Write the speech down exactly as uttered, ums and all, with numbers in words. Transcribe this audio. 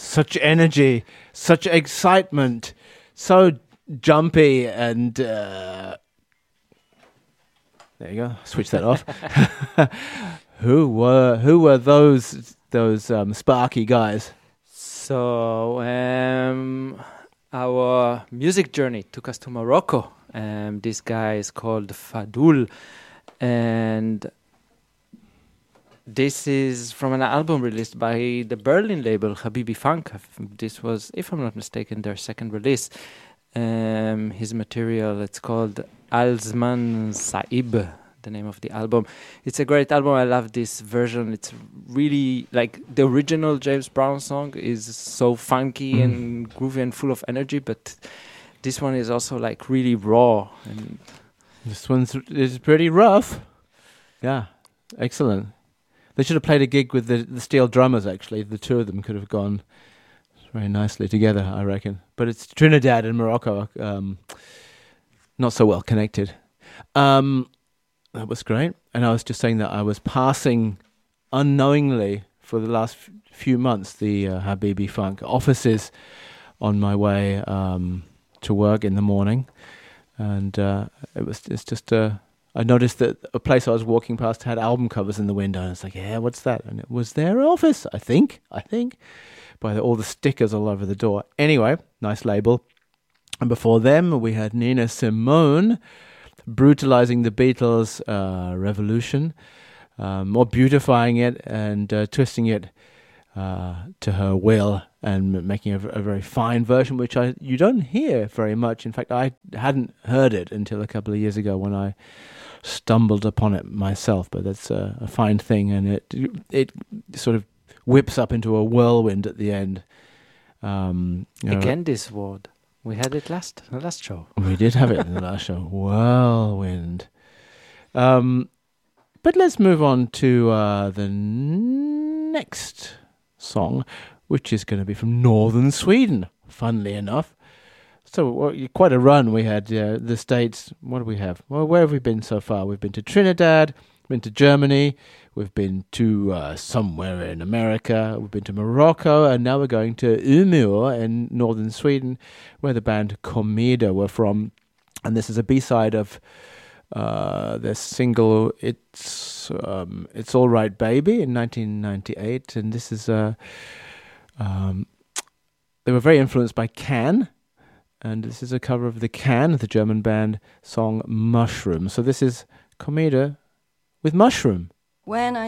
such energy, such excitement, so jumpy and uh, there you go. Switch that off. who were who were those those um, sparky guys? So um, our music journey took us to Morocco. Um, this guy is called Fadul, and this is from an album released by the Berlin label Habibi Funk. This was, if I'm not mistaken, their second release. Um, his material, it's called Alzman Saib, the name of the album. It's a great album. I love this version. It's really like the original James Brown song is so funky mm. and groovy and full of energy, but this one is also like really raw. And this one's is pretty rough. Yeah, excellent. They should have played a gig with the, the steel drummers, actually. The two of them could have gone very nicely together, I reckon. But it's Trinidad and Morocco, um, not so well connected. Um, that was great. And I was just saying that I was passing unknowingly for the last f- few months the uh, Habibi Funk offices on my way um, to work in the morning. And uh, it was it's just a... Uh, I noticed that a place I was walking past had album covers in the window, and I was like, yeah, what's that? And it was their office, I think, I think, by the, all the stickers all over the door. Anyway, nice label. And before them, we had Nina Simone, brutalizing the Beatles' uh, revolution, um, or beautifying it and uh, twisting it uh, to her will and making a, a very fine version, which I you don't hear very much. In fact, I hadn't heard it until a couple of years ago when I stumbled upon it myself, but that's a, a fine thing, and it it sort of whips up into a whirlwind at the end. Um, you know, Again, this word. We had it last the last show. We did have it in the last show. Whirlwind. Um, but let's move on to uh, the next song, which is going to be from northern Sweden, funnily enough. So well, quite a run we had. Uh, the States, what do we have? Well, where have we been so far? We've been to Trinidad, been to Germany, we've been to uh, somewhere in America, we've been to Morocco, and now we're going to Umeå in northern Sweden, where the band Comida were from. And this is a B-side of uh, their single, It's um, It's All Right Baby, in nineteen ninety-eight. And this is... Uh, um, they were very influenced by Can, and this is a cover of the Can, the German band, song Mushroom. So this is Comida with Mushroom. When I